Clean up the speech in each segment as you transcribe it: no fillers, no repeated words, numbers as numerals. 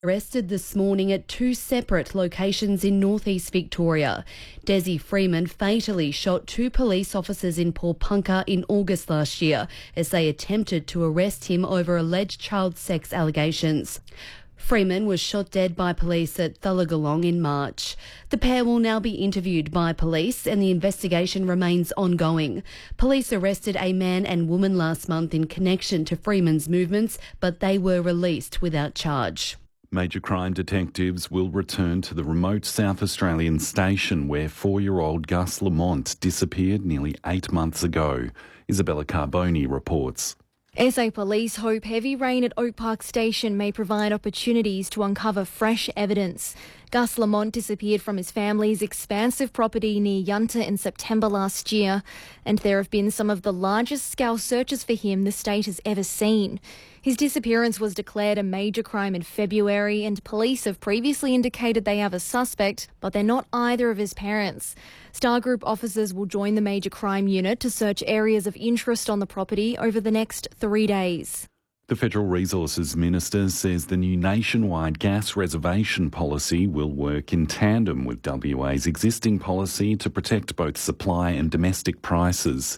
Arrested this morning at two separate locations in northeast Victoria. Desi Freeman fatally shot two police officers in Paulpunka in August last year as they attempted to arrest him over alleged child sex allegations. Freeman was shot dead by police at Thullagalong in March. The pair will now be interviewed by police and the investigation remains ongoing. Police arrested a man and woman last month in connection to Freeman's movements, but they were released without charge. Major crime detectives will return to the remote South Australian station where 4-year-old Gus Lamont disappeared nearly 8 months ago. Isabella Carboni reports. SA Police hope heavy rain at Oak Park Station may provide opportunities to uncover fresh evidence. Gus Lamont disappeared from his family's expansive property near Yunta in September last year, and there have been some of the largest scout searches for him the state has ever seen. His disappearance was declared a major crime in February, and police have previously indicated they have a suspect, but they're not either of his parents. Star Group officers will join the major crime unit to search areas of interest on the property over the next 3 days. The Federal Resources Minister says the new nationwide gas reservation policy will work in tandem with WA's existing policy to protect both supply and domestic prices.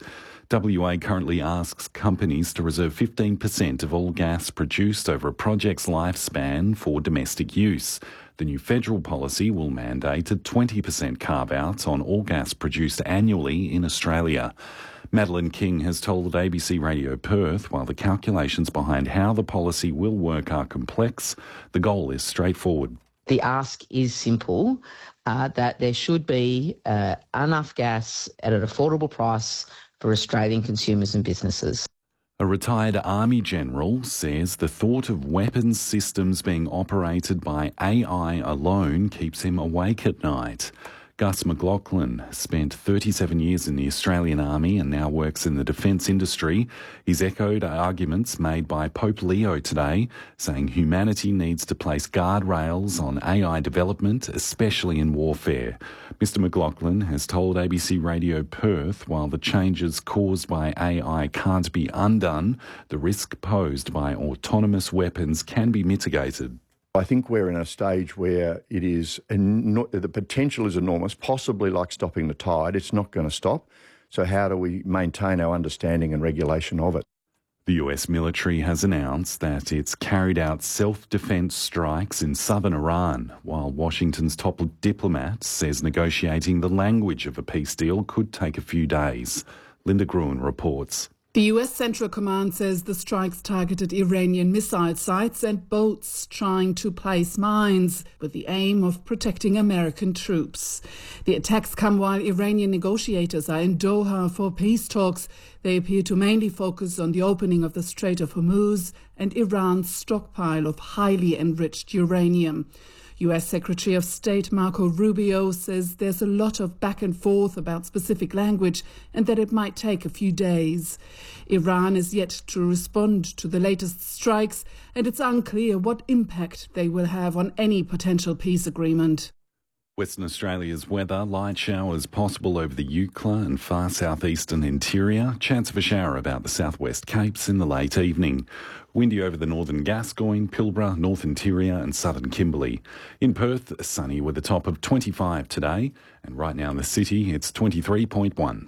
WA currently asks companies to reserve 15% of all gas produced over a project's lifespan for domestic use. The new federal policy will mandate a 20% carve-out on all gas produced annually in Australia. Madeline King has told ABC Radio Perth while the calculations behind how the policy will work are complex, the goal is straightforward. The ask is simple, that there should be enough gas at an affordable price for Australian consumers and businesses. A retired Army general says the thought of weapons systems being operated by AI alone keeps him awake at night. Gus McLaughlin spent 37 years in the Australian Army and now works in the defence industry. He's echoed arguments made by Pope Leo today, saying humanity needs to place guardrails on AI development, especially in warfare. Mr McLaughlin has told ABC Radio Perth while the changes caused by AI can't be undone, the risk posed by autonomous weapons can be mitigated. I think we're in a stage where it is the potential is enormous, possibly like stopping the tide. It's not going to stop. So how do we maintain our understanding and regulation of it? The US military has announced that it's carried out self-defense strikes in southern Iran, while Washington's top diplomat says negotiating the language of a peace deal could take a few days. Linda Gruen reports. The US Central Command says the strikes targeted Iranian missile sites and boats trying to place mines with the aim of protecting American troops. The attacks come while Iranian negotiators are in Doha for peace talks. They appear to mainly focus on the opening of the Strait of Hormuz and Iran's stockpile of highly enriched uranium. US Secretary of State Marco Rubio says there's a lot of back and forth about specific language and that it might take a few days. Iran is yet to respond to the latest strikes, and it's unclear what impact they will have on any potential peace agreement. Western Australia's weather, light showers possible over the Eucla and far southeastern interior. Chance of a shower about the southwest Capes in the late evening. Windy over the northern Gascoyne, Pilbara, north interior and southern Kimberley. In Perth, sunny with a top of 25 today. And right now in the city, it's 23.1.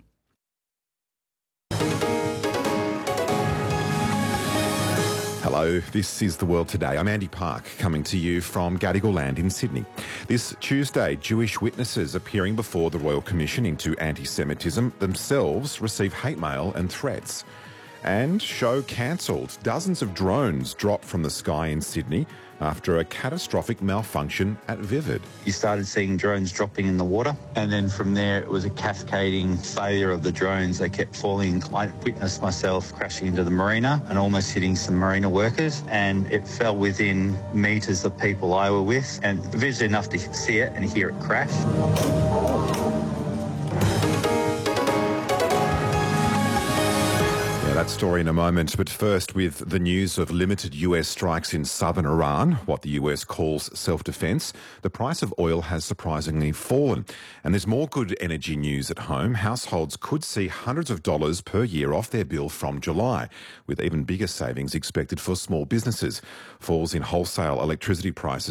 Hello, this is The World Today. I'm Andy Park, coming to you from Gadigal Land in Sydney. This Tuesday, Jewish witnesses appearing before the Royal Commission into Anti-Semitism themselves receive hate mail and threats. And show cancelled. Dozens of drones dropped from the sky in Sydney after a catastrophic malfunction at Vivid. You started seeing drones dropping in the water, and then from there it was a cascading failure of the drones. They kept falling. I witnessed myself crashing into the marina and almost hitting some marina workers, and it fell within metres of people I were with, and visually enough to see it and hear it crash. That story in a moment, but first with the news of limited US strikes in southern Iran, what the US calls self-defense. The price of oil has surprisingly fallen, and there's more good energy news at home. Households could see hundreds of dollars per year off their bill from July, with even bigger savings expected for small businesses. Falls in wholesale electricity prices